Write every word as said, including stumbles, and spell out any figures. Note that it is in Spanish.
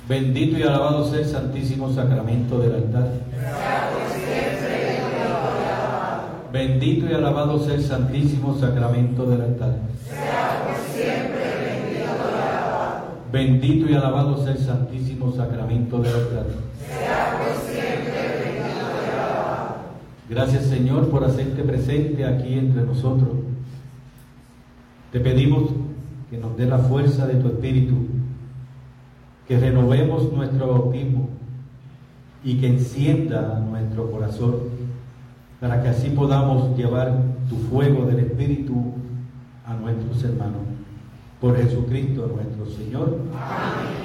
Bendito y alabado sea el santísimo sacramento del altar. Bendito y alabado sea el santísimo sacramento del altar. Bendito y alabado sea el santísimo sacramento del altar. Gracias, Señor, por hacerte presente aquí entre nosotros. Te pedimos que nos dé la fuerza de tu Espíritu, que renovemos nuestro bautismo y que encienda nuestro corazón para que así podamos llevar tu fuego del Espíritu a nuestros hermanos. Por Jesucristo nuestro Señor. Amén.